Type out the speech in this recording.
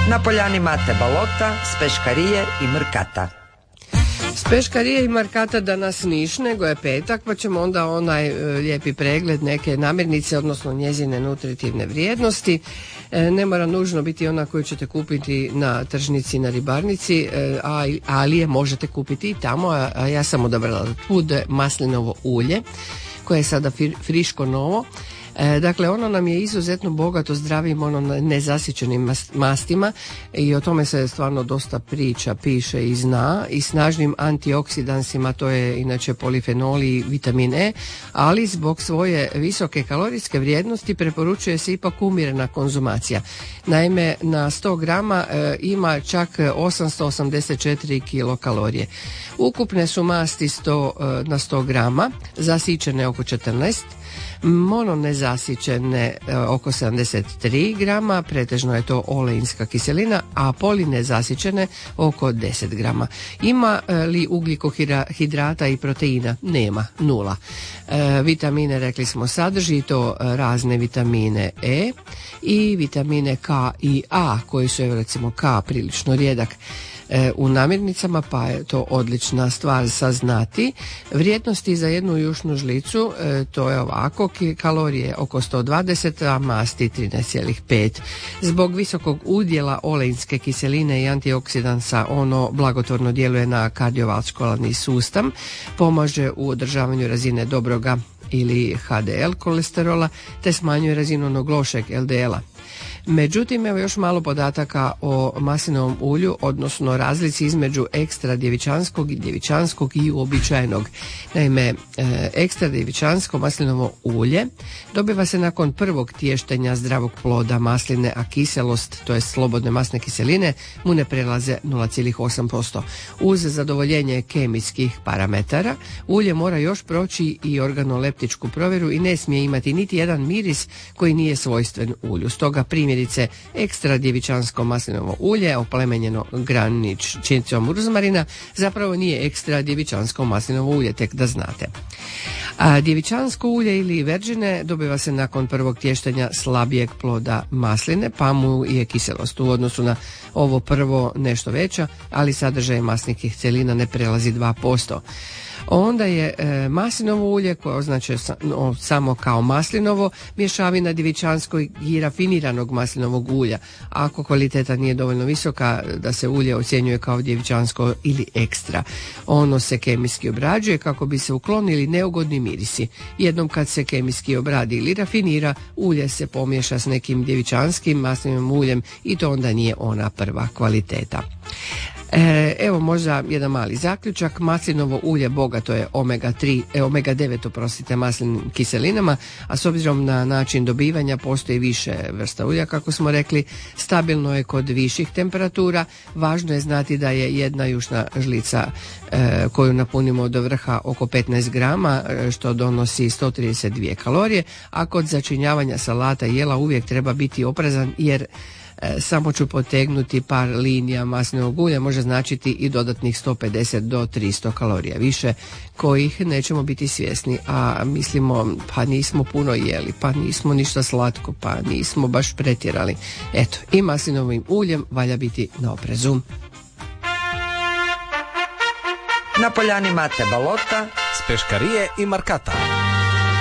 Na poljani Mate Balota, s peškarije i Mrkata. S peškarije i Markata danas niš, nego je petak, pa ćemo onda onaj lijepi pregled neke namirnice, odnosno njezine nutritivne vrijednosti. Ne mora nužno biti ona koju ćete kupiti na tržnici, na ribarnici, ali je možete kupiti i tamo, a ja sam odabrala maslinovo ulje, koje je sada friško novo. Dakle, ono nam je izuzetno bogato zdravim, nezasićenim mastima i o tome se stvarno dosta priča, piše i zna, i snažnim antioksidansima, to je inače polifenoli i vitamin E, ali zbog svoje visoke kalorijske vrijednosti preporučuje se ipak umjerena konzumacija. Naime, na 100 grama ima čak 884 kilokalorije. Ukupne su masti na 100 grama, zasićene oko 14, mononezasićene oko 73 grama, pretežno je to oleinska kiselina, a polinezasićene oko 10 grama. Ima li ugljikohidrata i proteina? Nema, 0. Vitamine, rekli smo, sadrži to razne vitamine E i vitamine K i A, koji su, recimo, K prilično rijedak u namirnicama, pa je to odlična stvar saznati. Vrijednosti za jednu jušnu žlicu, to je ovako, kalorije oko 120, a masti 13,5. Zbog visokog udjela oleinske kiseline i antioksidansa ono blagotvorno djeluje na kardiovaskularni sustav, pomaže u održavanju razine dobroga ili HDL kolesterola, te smanjuje razinu onog lošeg LDL-a. Međutim, evo još malo podataka o maslinovom ulju, odnosno razlici između ekstra djevičanskog i djevičanskog i uobičajenog. Naime, ekstra djevičansko maslinovo ulje dobiva se nakon prvog tještenja zdravog ploda masline, a kiselost, to je slobodne masne kiseline, mu ne prelaze 0,8%. Uz zadovoljenje kemijskih parametara, ulje mora još proći i organoleptičku provjeru i ne smije imati niti jedan miris koji nije svojstven ulju. Stoga primjerice ekstra djevičansko maslinovo ulje oplemenjeno graničnicom ruzmarina zapravo nije ekstra djevičansko maslinovo ulje, tek da znate. A djevičansko ulje ili verđine dobiva se nakon prvog tještenja slabijeg ploda masline, pa mu je kiselost u odnosu na ovo prvo nešto veća, ali sadržaj masnih kiselina ne prelazi 2%. Onda je maslinovo ulje, koje označuje samo kao maslinovo, mješavina djevičanskog i rafiniranog maslinovog ulja. Ako kvaliteta nije dovoljno visoka da se ulje ocjenjuje kao djevičansko ili ekstra. Ono se kemijski obrađuje kako bi se uklonili neugodni mirisi. Jednom kad se kemijski obradi ili rafinira, ulje se pomiješa s nekim djevičanskim maslinovim uljem i to onda nije ona prva kvaliteta. Evo možda jedan mali zaključak. Maslinovo ulje bogato je omega 9 maslinim kiselinama, a s obzirom na način dobivanja postoji više vrsta ulja, kako smo rekli, stabilno je kod viših temperatura. Važno je znati da je jedna jušna žlica koju napunimo do vrha oko 15 grama, što donosi 132 kalorije, a kod začinjavanja salata i jela uvijek treba biti oprezan, jer samo ću potegnuti par linija maslinovog ulja može značiti i dodatnih 150 do 300 kalorija više, kojih nećemo biti svjesni, a mislimo pa nismo puno jeli, pa nismo ništa slatko, pa nismo baš pretjerali. Eto, i maslinovim uljem valja biti na oprezu. Na poljani Mate Balota, s peškarije i Markata.